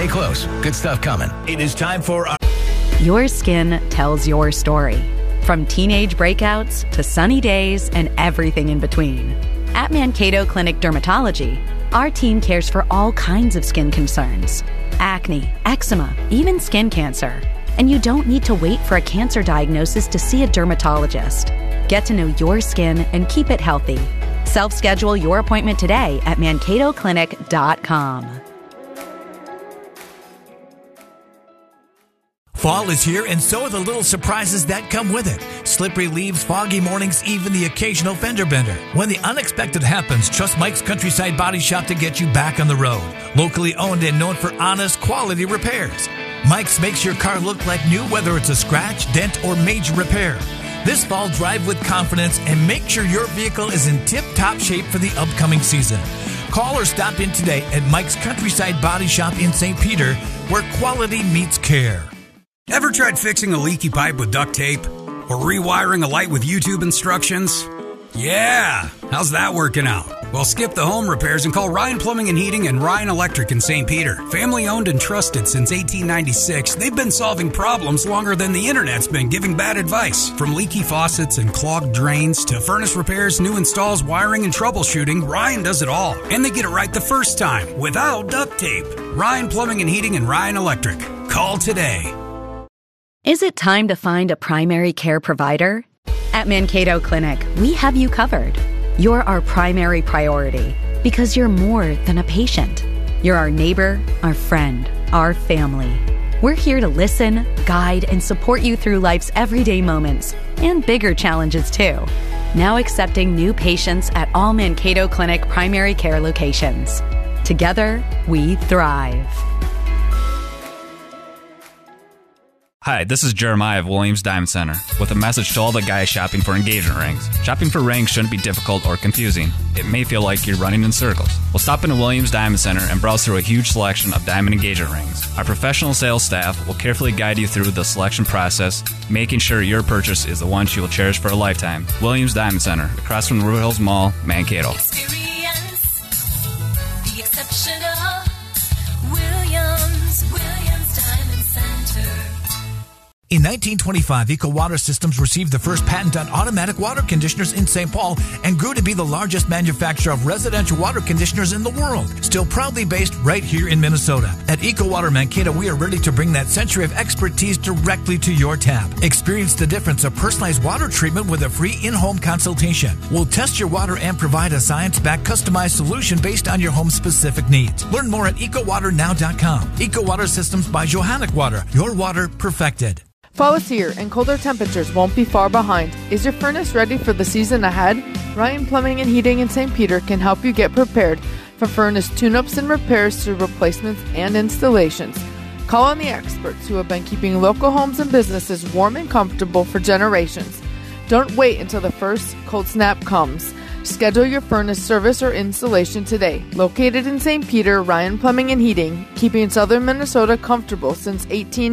Stay close. Good stuff coming. It is time for Your skin tells your story. From teenage breakouts to sunny days and everything in between. At Mankato Clinic Dermatology, our team cares for all kinds of skin concerns. Acne, eczema, even skin cancer. And you don't need to wait for a cancer diagnosis to see a dermatologist. Get to know your skin and keep it healthy. Self-schedule your appointment today at mankatoclinic.com. Fall is here, and so are the little surprises that come with it. Slippery leaves, foggy mornings, even the occasional fender bender. When the unexpected happens, trust Mike's Countryside Body Shop to get you back on the road. Locally owned and known for honest, quality repairs. Mike's makes your car look like new, whether it's a scratch, dent, or major repair. This fall, drive with confidence and make sure your vehicle is in tip-top shape for the upcoming season. Call or stop in today at Mike's Countryside Body Shop in St. Peter, where quality meets care. Ever tried fixing a leaky pipe with duct tape? Or rewiring a light with YouTube instructions? Yeah! How's that working out? Well, skip the home repairs and call Ryan Plumbing and Heating and Ryan Electric in St. Peter. Family owned and trusted since 1896, they've been solving problems longer than the internet's been giving bad advice. From leaky faucets and clogged drains to furnace repairs, new installs, wiring, and troubleshooting, Ryan does it all. And they get it right the first time, without duct tape. Ryan Plumbing and Heating and Ryan Electric. Call today. Is it time to find a primary care provider? At Mankato Clinic, we have you covered. You're our primary priority because you're more than a patient. You're our neighbor, our friend, our family. We're here to listen, guide, and support you through life's everyday moments and bigger challenges too. Now accepting new patients at all Mankato Clinic primary care locations. Together, we thrive. Hi, this is Jeremiah of Williams Diamond Center with a message to all the guys shopping for engagement rings. Shopping for rings shouldn't be difficult or confusing. It may feel like you're running in circles. Well, stop into Williams Diamond Center and browse through a huge selection of diamond engagement rings. Our professional sales staff will carefully guide you through the selection process, making sure your purchase is the one you will cherish for a lifetime. Williams Diamond Center, across from River Hills Mall, Mankato. Experience the exceptional Williams Diamond Center. In 1925, Eco Water Systems received the first patent on automatic water conditioners in St. Paul and grew to be the largest manufacturer of residential water conditioners in the world, still proudly based right here in Minnesota. At Eco Water Mankato, we are ready to bring that century of expertise directly to your tap. Experience the difference of personalized water treatment with a free in-home consultation. We'll test your water and provide a science-backed customized solution based on your home's specific needs. Learn more at EcoWaterNow.com. Eco Water Systems by Johannich Water. Your water perfected. Fall is here and colder temperatures won't be far behind. Is your furnace ready for the season ahead? Ryan Plumbing and Heating in St. Peter can help you get prepared for furnace tune-ups and repairs to replacements and installations. Call on the experts who have been keeping local homes and businesses warm and comfortable for generations. Don't wait until the first cold snap comes. Schedule your furnace service or installation today. Located in St. Peter, Ryan Plumbing and Heating, keeping southern Minnesota comfortable since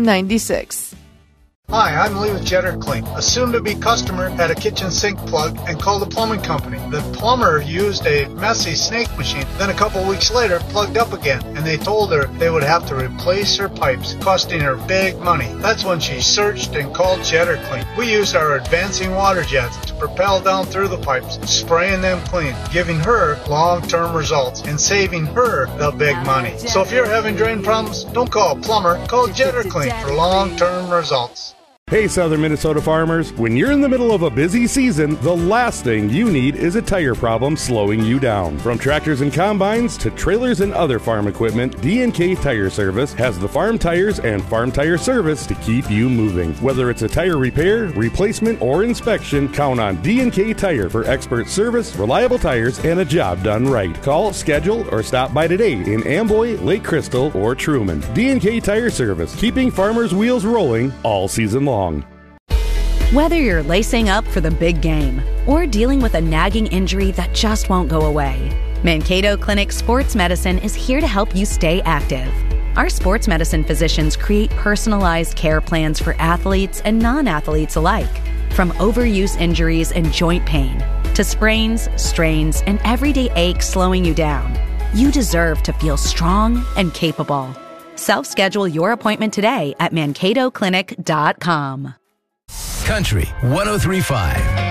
1896. Hi, I'm Lee with Jetter Clean. A soon-to-be customer had a kitchen sink plug and called the plumbing company. The plumber used a messy snake machine, then a couple weeks later plugged up again, and they told her they would have to replace her pipes, costing her big money. That's when she searched and called Jetter Clean. We used our advancing water jets to propel down through the pipes, spraying them clean, giving her long-term results and saving her the big money. So if you're having drain problems, don't call a plumber, call Jetter Clean for long-term results. Hey, southern Minnesota farmers, when you're in the middle of a busy season, the last thing you need is a tire problem slowing you down. From tractors and combines to trailers and other farm equipment, D&K Tire Service has the farm tires and farm tire service to keep you moving. Whether it's a tire repair, replacement, or inspection, count on D&K Tire for expert service, reliable tires, and a job done right. Call, schedule, or stop by today in Amboy, Lake Crystal, or Truman. D&K Tire Service, keeping farmers' wheels rolling all season long. Whether you're lacing up for the big game or dealing with a nagging injury that just won't go away, Mankato Clinic Sports Medicine is here to help you stay active. Our sports medicine physicians create personalized care plans for athletes and non-athletes alike. From overuse injuries and joint pain to sprains, strains, and everyday aches slowing you down, you deserve to feel strong and capable. Self-schedule your appointment today at MankatoClinic.com. Country 103.5.